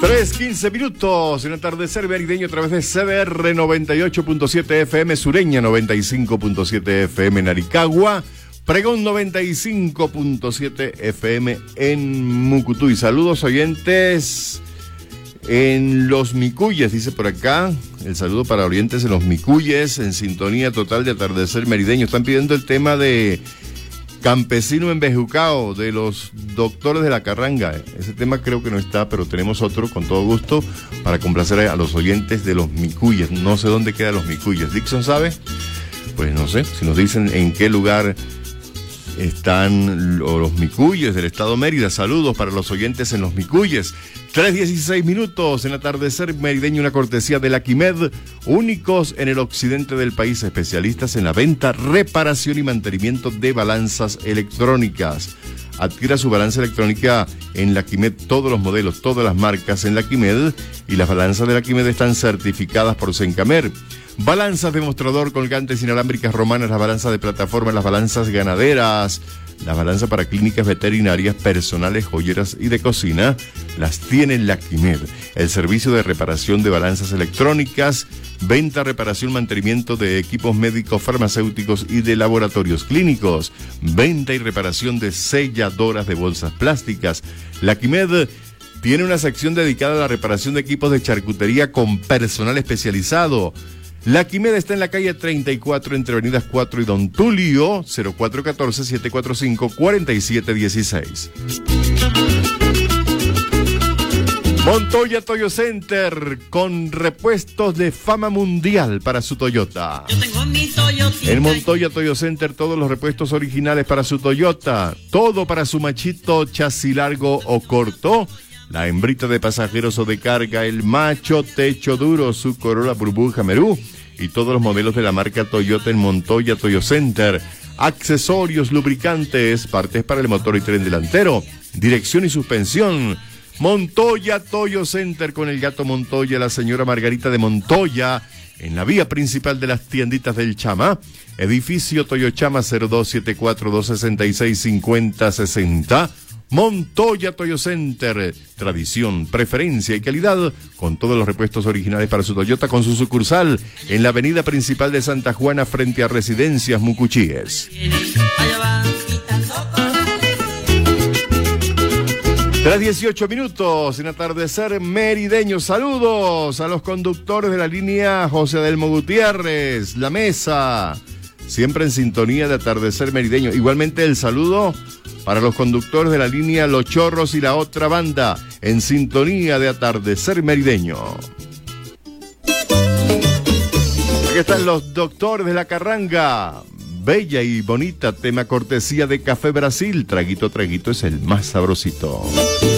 3:15 minutos en atardecer merideño a través de CBR 98.7 FM Sureña, 95.7 FM en Aricagua, Pregón 95.7 FM en Mucutuy. Saludos oyentes en Los Micuyes, dice por acá. El saludo para oyentes en Los Micuyes, en sintonía total de atardecer merideño. Están pidiendo el tema de Campesino Embejucao de los Doctores de la Carranga. Ese tema creo que no está, pero tenemos otro con todo gusto para complacer a los oyentes de Los Micuyes. No sé dónde quedan Los Micuyes. ¿Dixon sabe? Pues no sé, si nos dicen en qué lugar están los Micuyes del estado Mérida. Saludos para los oyentes en Los Micuyes. 3:16 minutos en atardecer merideño, una cortesía de la Quimed, únicos en el occidente del país, especialistas en la venta, reparación y mantenimiento de balanzas electrónicas. Adquiera su balanza electrónica en la Quimed, todos los modelos, todas las marcas en la Quimed, y las balanzas de la Quimed están certificadas por Sencamer. Balanzas de mostrador, colgantes inalámbricas romanas, las balanzas de plataforma, las balanzas ganaderas, las balanzas para clínicas veterinarias, personales, joyeras y de cocina, las tiene la Quimed. El servicio de reparación de balanzas electrónicas, venta, reparación, mantenimiento de equipos médicos, farmacéuticos y de laboratorios clínicos, venta y reparación de selladoras de bolsas plásticas. La Quimed tiene una sección dedicada a la reparación de equipos de charcutería con personal especializado. La Quimed está en la calle 34 entre avenidas 4 y Don Tulio, 0414-745-4716. Montoya Toyo Center, con repuestos de fama mundial para su Toyota. Yo tengo mi Toyotita. En Montoya Toyo Center, todos los repuestos originales para su Toyota. Todo para su machito, chasis largo o corto, la hembrita de pasajeros o de carga, el macho techo duro, su Corolla burbuja Merú y todos los modelos de la marca Toyota en Montoya Toyo Center. Accesorios, lubricantes, partes para el motor y tren delantero, dirección y suspensión. Montoya Toyo Center con el gato Montoya, la señora Margarita de Montoya, en la vía principal de las tienditas del Chama. Edificio Toyochama 0274-266-5060. Montoya Toyo Center, tradición, preferencia y calidad, con todos los repuestos originales para su Toyota, con su sucursal en la avenida principal de Santa Juana frente a Residencias Mucuchíes. 3:18 minutos en atardecer merideño. Saludos a los conductores de la línea José Adelmo Gutiérrez, La Mesa, siempre en sintonía de atardecer merideño. Igualmente el saludo para los conductores de la línea Los Chorros y la otra banda, en sintonía de atardecer merideño. Aquí están los Doctores de la Carranga. Bella y bonita, tema cortesía de Café Brasil. Traguito, traguito es el más sabrosito.